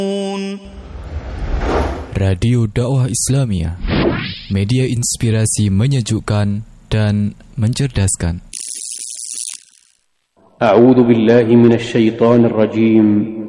Radio Dakwah Islamiyah, media inspirasi menyejukkan dan mencerdaskan. A'udzu billahi minasy syaithanir rajim.